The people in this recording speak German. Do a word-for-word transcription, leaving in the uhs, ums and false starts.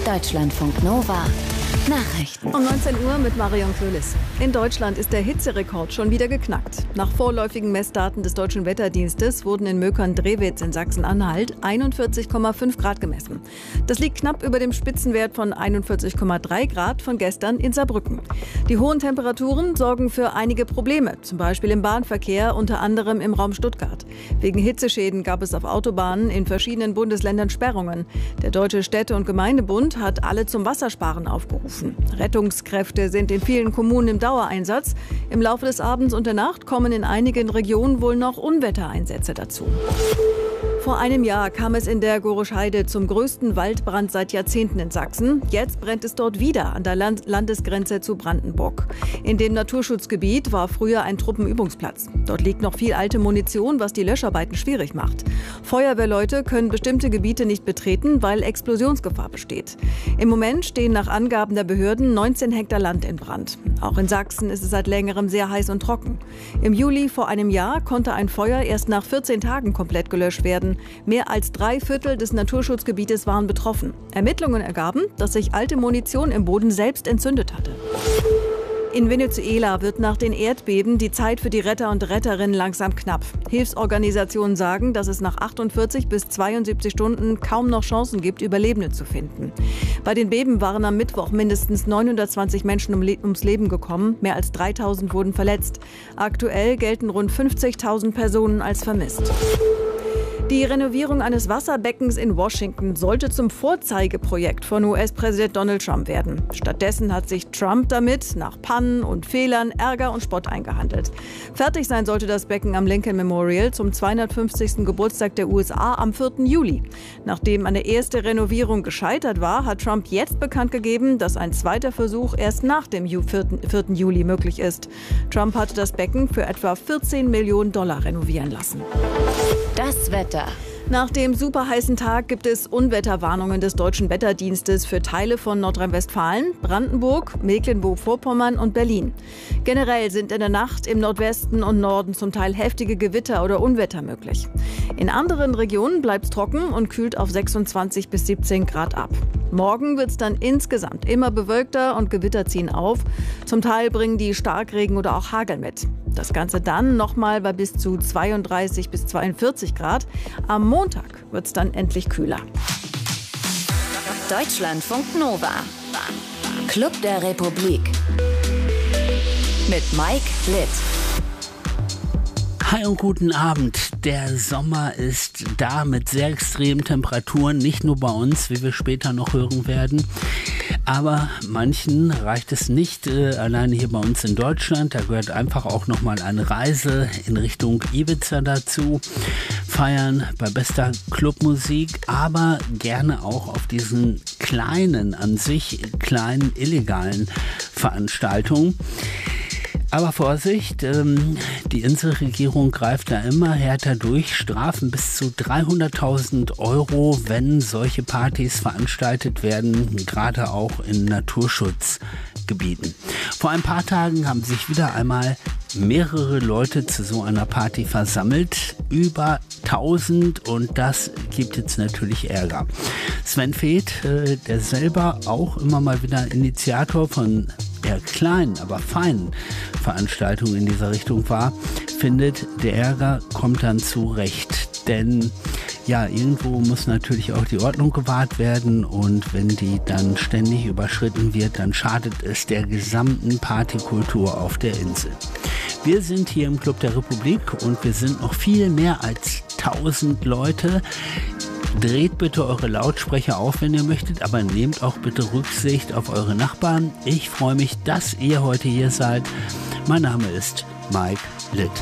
Deutschlandfunk Nova Nachrichten. Um neunzehn Uhr mit Marion Köhlis. In Deutschland ist der Hitzerekord schon wieder geknackt. Nach vorläufigen Messdaten des Deutschen Wetterdienstes wurden in Möckern-Drewitz in Sachsen-Anhalt einundvierzig Komma fünf Grad gemessen. Das liegt knapp über dem Spitzenwert von einundvierzig Komma drei Grad von gestern in Saarbrücken. Die hohen Temperaturen sorgen für einige Probleme, zum Beispiel im Bahnverkehr, unter anderem im Raum Stuttgart. Wegen Hitzeschäden gab es auf Autobahnen in verschiedenen Bundesländern Sperrungen. Der Deutsche Städte- und Gemeindebund hat alle zum Wassersparen aufgerufen. Rettungskräfte sind in vielen Kommunen im Dauereinsatz. Im Laufe des Abends und der Nacht kommen in einigen Regionen wohl noch Unwettereinsätze dazu. Vor einem Jahr kam es in der Gorisch-Heide zum größten Waldbrand seit Jahrzehnten in Sachsen. Jetzt brennt es dort wieder an der Land- Landesgrenze zu Brandenburg. In dem Naturschutzgebiet war früher ein Truppenübungsplatz. Dort liegt noch viel alte Munition, was die Löscharbeiten schwierig macht. Feuerwehrleute können bestimmte Gebiete nicht betreten, weil Explosionsgefahr besteht. Im Moment stehen nach Angaben der Behörden neunzehn Hektar Land in Brand. Auch in Sachsen ist es seit längerem sehr heiß und trocken. Im Juli vor einem Jahr konnte ein Feuer erst nach vierzehn Tagen komplett gelöscht werden. Mehr als drei Viertel des Naturschutzgebietes waren betroffen. Ermittlungen ergaben, dass sich alte Munition im Boden selbst entzündet hatte. In Venezuela wird nach den Erdbeben die Zeit für die Retter und Retterinnen langsam knapp. Hilfsorganisationen sagen, dass es nach achtundvierzig bis zweiundsiebzig Stunden kaum noch Chancen gibt, Überlebende zu finden. Bei den Beben waren am Mittwoch mindestens neunhundertzwanzig Menschen ums Leben gekommen, mehr als dreitausend wurden verletzt. Aktuell gelten rund fünfzigtausend Personen als vermisst. Die Renovierung eines Wasserbeckens in Washington sollte zum Vorzeigeprojekt von U S-Präsident Donald Trump werden. Stattdessen hat sich Trump damit nach Pannen und Fehlern Ärger und Spott eingehandelt. Fertig sein sollte das Becken am Lincoln Memorial zum zweihundertfünfzigsten Geburtstag der U S A am vierten Juli. Nachdem eine erste Renovierung gescheitert war, hat Trump jetzt bekannt gegeben, dass ein zweiter Versuch erst nach dem vierten Juli möglich ist. Trump hatte das Becken für etwa vierzehn Millionen Dollar renovieren lassen. Das Wetter. Nach dem superheißen Tag gibt es Unwetterwarnungen des Deutschen Wetterdienstes für Teile von Nordrhein-Westfalen, Brandenburg, Mecklenburg-Vorpommern und Berlin. Generell sind in der Nacht im Nordwesten und Norden zum Teil heftige Gewitter oder Unwetter möglich. In anderen Regionen bleibt es trocken und kühlt auf sechsundzwanzig bis siebzehn Grad ab. Morgen wird es dann insgesamt immer bewölkter und Gewitter ziehen auf. Zum Teil bringen die Starkregen oder auch Hagel mit. Das Ganze dann nochmal bei bis zu zweiunddreißig bis zweiundvierzig Grad. Am Montag wird es dann endlich kühler. Deutschlandfunk Nova. Club der Republik. Mit Mike Litt. Hi und guten Abend. Der Sommer ist da mit sehr extremen Temperaturen, nicht nur bei uns, wie wir später noch hören werden. Aber manchen reicht es nicht, äh, alleine hier bei uns in Deutschland. Da gehört einfach auch nochmal eine Reise in Richtung Ibiza dazu. Feiern bei bester Clubmusik, aber gerne auch auf diesen kleinen, an sich kleinen, illegalen Veranstaltungen. Aber Vorsicht, ähm, die Inselregierung greift da immer härter durch. Strafen bis zu dreihunderttausend Euro, wenn solche Partys veranstaltet werden, gerade auch in Naturschutzgebieten. Vor ein paar Tagen haben sich wieder einmal mehrere Leute zu so einer Party versammelt. Über tausend, und das gibt jetzt natürlich Ärger. Sven Feth, äh, der selber auch immer mal wieder Initiator von eher kleinen, aber feinen Veranstaltungen in dieser Richtung war, findet, der Ärger kommt dann zurecht. Denn ja, irgendwo muss natürlich auch die Ordnung gewahrt werden, und wenn die dann ständig überschritten wird, dann schadet es der gesamten Partykultur auf der Insel. Wir sind hier im Club der Republik und wir sind noch viel mehr als tausend Leute. Dreht bitte eure Lautsprecher auf, wenn ihr möchtet, aber nehmt auch bitte Rücksicht auf eure Nachbarn. Ich freue mich, dass ihr heute hier seid. Mein Name ist Mike Litt.